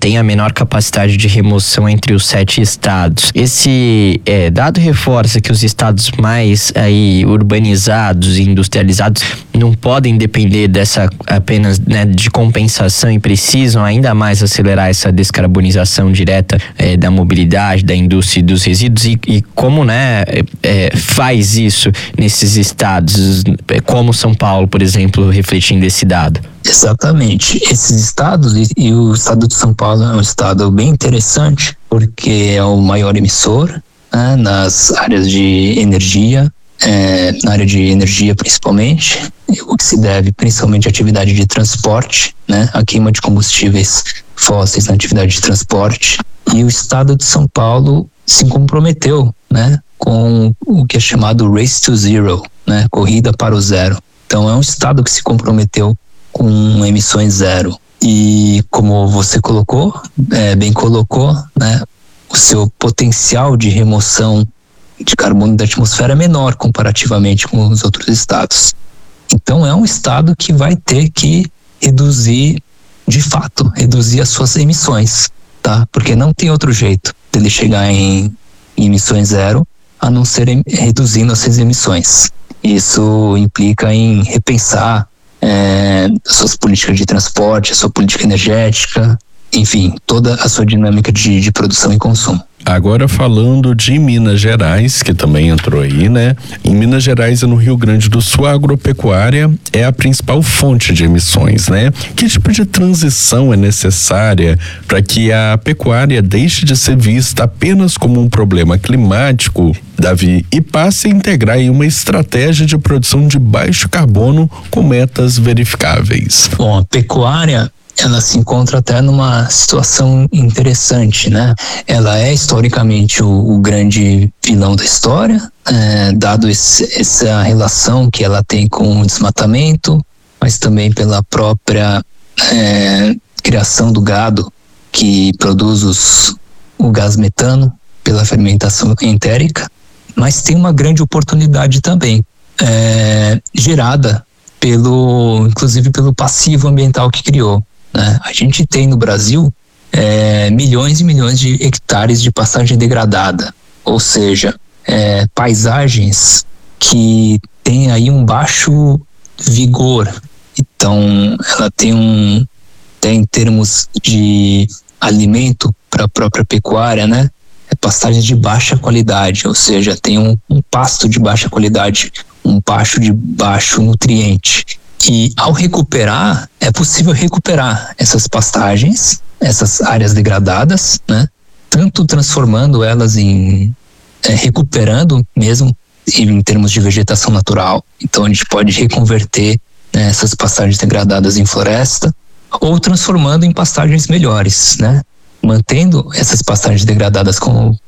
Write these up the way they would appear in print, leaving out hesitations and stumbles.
tem a menor capacidade de remoção entre os 7 estados. Esse dado reforça que os estados mais aí urbanizados e industrializados não podem depender dessa apenas, né, de compensação e precisam ainda mais acelerar essa descarbonização direta da mobilidade, da indústria e dos resíduos e como, né, faz isso nesses estados, como São Paulo, por exemplo, refletindo esse dado. Exatamente. Esses estados, e o estado de São Paulo é um estado bem interessante, porque é o maior emissor, né, nas áreas de energia, na área de energia principalmente, o que se deve principalmente à atividade de transporte, né, a queima de combustíveis fósseis na atividade de transporte. E o estado de São Paulo se comprometeu, né, com o que é chamado Race to Zero, né, corrida para o zero. Então é um estado que se comprometeu com emissões zero. E como você bem colocou, né, o seu potencial de remoção de carbono da atmosfera é menor comparativamente com os outros estados. Então é um estado que vai ter que reduzir, de fato, reduzir as suas emissões, tá? Porque não tem outro jeito dele chegar em emissões zero a não ser reduzindo as suas emissões. Isso implica em repensar suas políticas de transporte, a sua política energética, enfim, toda a sua dinâmica de produção e consumo. Agora falando de Minas Gerais, que também entrou aí, né? Em Minas Gerais e no Rio Grande do Sul, a agropecuária é a principal fonte de emissões, né? Que tipo de transição é necessária para que a pecuária deixe de ser vista apenas como um problema climático, Davi, e passe a integrar aí uma estratégia de produção de baixo carbono com metas verificáveis? Bom, a pecuária, ela se encontra até numa situação interessante, né? Ela é historicamente o grande vilão da história, dado essa relação que ela tem com o desmatamento, mas também pela própria criação do gado que produz o gás metano pela fermentação entérica, mas tem uma grande oportunidade também, gerada inclusive pelo passivo ambiental que criou. A gente tem no Brasil milhões e milhões de hectares de pastagem degradada, ou seja, paisagens que têm aí um baixo vigor. Então, ela tem em termos de alimento para a própria pecuária, né? Pastagens de baixa qualidade, ou seja, tem um pasto de baixa qualidade, um pasto de baixo nutriente. E ao recuperar, é possível recuperar essas pastagens, essas áreas degradadas, né? Tanto transformando elas recuperando mesmo em termos de vegetação natural. Então a gente pode reconverter, né, essas pastagens degradadas em floresta, ou transformando em pastagens melhores, né? Mantendo essas pastagens degradadas como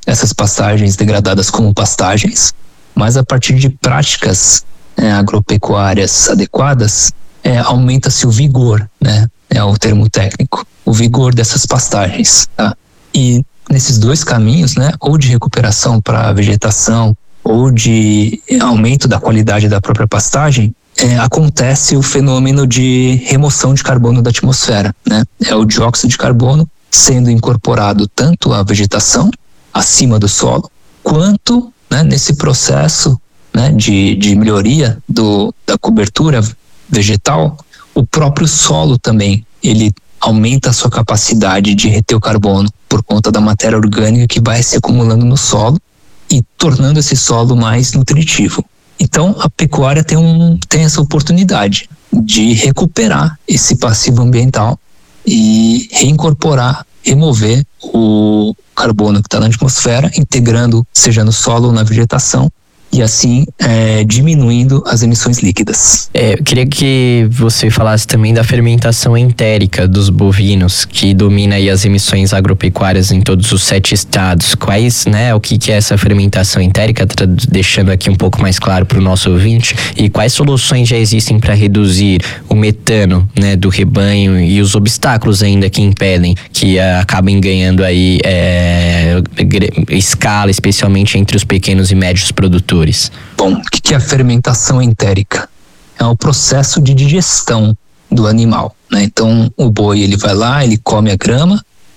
pastagens, mas a partir de práticas agropecuárias adequadas, aumenta-se o vigor, né? É o termo técnico, o vigor dessas pastagens, tá? E nesses dois caminhos, né, ou de recuperação para a vegetação, ou de aumento da qualidade da própria pastagem, acontece o fenômeno de remoção de carbono da atmosfera, né? É o dióxido de carbono sendo incorporado tanto à vegetação acima do solo, quanto, né, nesse processo, né, de melhoria da cobertura vegetal, o próprio solo também, ele aumenta a sua capacidade de reter o carbono por conta da matéria orgânica que vai se acumulando no solo e tornando esse solo mais nutritivo. Então, a pecuária tem essa oportunidade de recuperar esse passivo ambiental e reincorporar, remover o carbono que está na atmosfera, integrando, seja no solo ou na vegetação, e assim diminuindo as emissões líquidas. Eu queria que você falasse também da fermentação entérica dos bovinos, que domina aí as emissões agropecuárias em todos os 7 estados. Quais, né, o que é essa fermentação entérica, deixando aqui um pouco mais claro para o nosso ouvinte, e quais soluções já existem para reduzir o metano, né, do rebanho e os obstáculos ainda que impedem que acabem ganhando aí escala, especialmente entre os pequenos e médios produtores. Bom, o que é a fermentação entérica? É o processo de digestão do animal, né? Então, o boi, ele vai lá, ele come a grama,